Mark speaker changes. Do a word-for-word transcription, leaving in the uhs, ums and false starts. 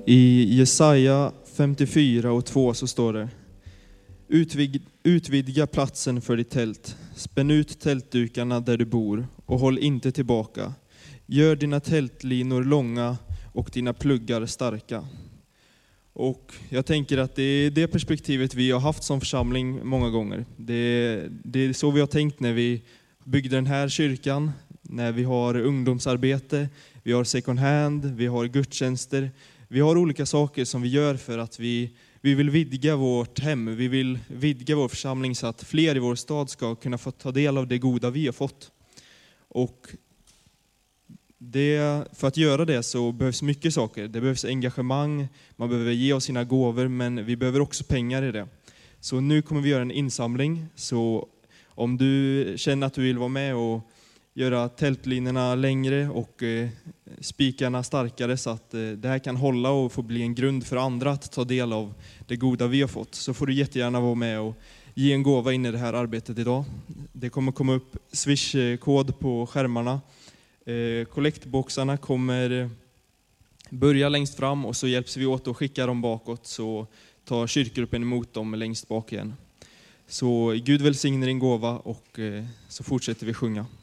Speaker 1: I Jesaja femtiofyra och två så står det: Utvid, utvidga platsen för ditt tält. Spänn ut tältdukarna där du bor och håll inte tillbaka. Gör dina tältlinor långa och dina pluggar starka. Och jag tänker att det är det perspektivet vi har haft som församling många gånger. Det, det är så vi har tänkt när vi byggde den här kyrkan, när vi har ungdomsarbete, vi har second hand, vi har gudstjänster. Vi har olika saker som vi gör för att vi, vi vill vidga vårt hem, vi vill vidga vår församling så att fler i vår stad ska kunna få ta del av det goda vi har fått. Och det, för att göra det så behövs mycket saker. Det behövs engagemang, man behöver ge oss sina gåvor, men vi behöver också pengar i det. Så nu kommer vi göra en insamling, så om du känner att du vill vara med och göra tältlinorna längre och eh, spikarna starkare så att eh, det här kan hålla och få bli en grund för andra att ta del av det goda vi har fått, så får du jättegärna vara med och ge en gåva in i det här arbetet idag. Det kommer komma upp Swish-kod på skärmarna. Eh, kollektboxarna kommer börja längst fram och så hjälps vi åt att skicka dem bakåt, så tar kyrkgruppen emot dem längst bak igen. Så Gud välsignar din gåva och eh, så fortsätter vi sjunga.